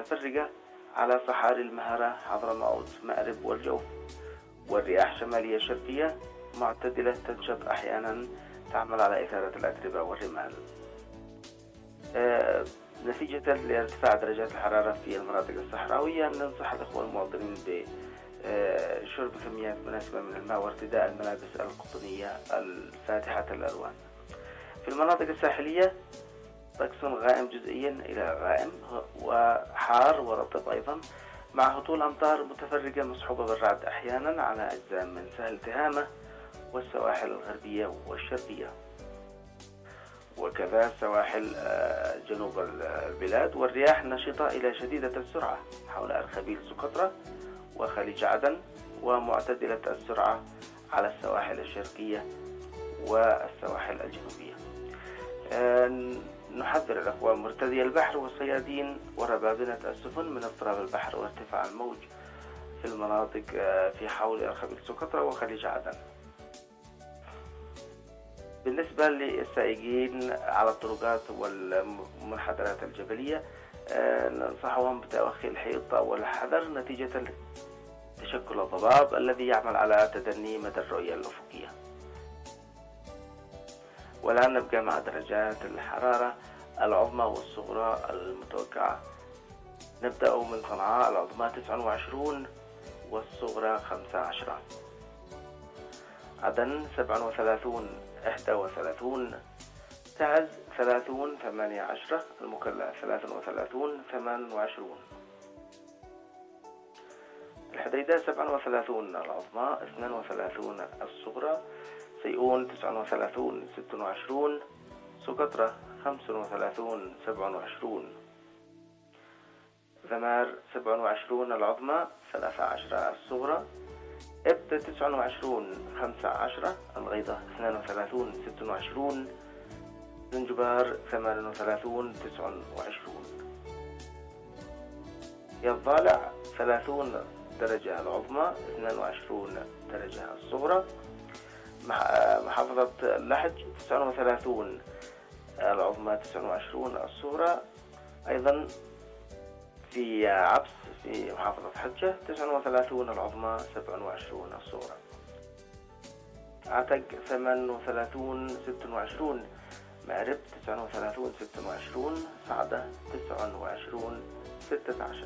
متفرقة على صحاري المهرة، حضرموت، مأرب والجوف. والرياح شمالية شرقية معتدلة تنشط أحيانا، تعمل على إثارة الأتربة والرمال. نتيجة لارتفاع درجات الحرارة في المناطق الصحراوية، ننصح الأخوة المواطنين بشرب كميات مناسبة من الماء وارتداء الملابس القطنية الفاتحة الألوان. في المناطق الساحلية طقس غائم جزئيا إلى غائم وحار ورطب أيضا، مع هطول أمطار متفرقة مصحوبة بالرعد أحيانا على أجزاء من سهل تهامة والسواحل الغربية والشرقية، وكذا سواحل جنوب البلاد. والرياح نشطة إلى شديدة السرعة حول أرخبيل سقطرى وخليج عدن، ومعتدلة السرعة على السواحل الشرقية والسواحل الجنوبية. نحذر الأخوة مرتدي البحر والصيادين وربابنة السفن من اضطراب البحر وارتفاع الموج في المناطق في حول أرخبيل سقطرى وخليج عدن. بالنسبة للسائقين على الطرقات والمنحدرات الجبلية، ننصحهم بتوخي الحيطة والحذر نتيجة تشكل الضباب الذي يعمل على تدني مدى الرؤية الأفقية. والآن نبقى مع درجات الحرارة العظمى والصغرى المتوقعة. نبدأ من صنعاء، العظمى 29 والصغرى 15. عدن 37 31. تعز 30 18. المكلا 33 28. الحديدة 37 العظمى 32 الصغرى. سيئون 39 26. سقطرى 35 27. ذمار 27 العظمى 13 الصغرى. إبت 29 15. الغيضة 32 26. زنجبار 38 29. يالضالع 30 درجة العظمى 22 درجة الصغرى. محافظة اللحج 39 العظمى 29 الصغرى. أيضا في عبس في محافظة حجة 39 العظمى 27 الصغرى. عتق 38 26. مأرب 39 26. صعدة 29 16.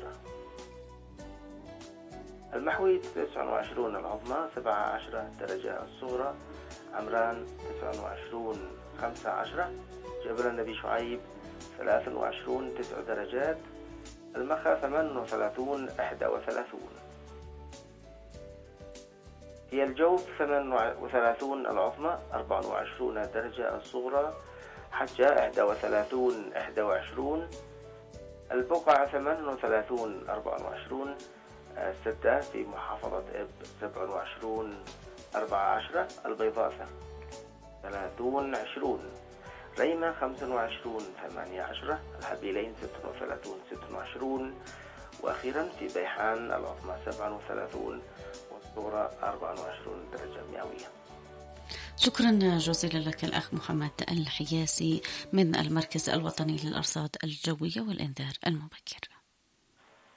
المحوي 29 العظمى 17 درجة الصغرى. عمران 29 15. جبل النبي شعيب 23 9 درجات. المخا 38 31. هي الجوف 38 العظمى 24 درجة الصغرى. حجة 31 21. البقع 38 24. السدة في محافظة إب 27 14. البيضاء 30 20. ريمة 25 18. الحبيلين 36 26. وأخيرا في بيحان العظمى 37 والصغرى 24 درجة مئوية. شكرا جزيلا لك الأخ محمد الحياسي من المركز الوطني للأرصاد الجوية والإنذار المبكر.